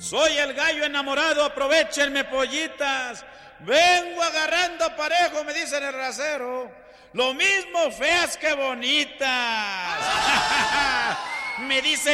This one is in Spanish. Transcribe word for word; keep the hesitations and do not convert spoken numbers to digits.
Soy el gallo enamorado, aprovechenme, pollitas. Vengo agarrando parejo, me dicen el rasero. Lo mismo feas que bonitas. Me dice